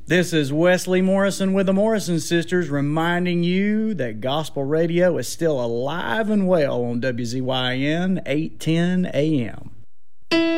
This is Wesley Morrison with the Morrison Sisters reminding you that gospel radio is still alive and well on WZYN 810 AM.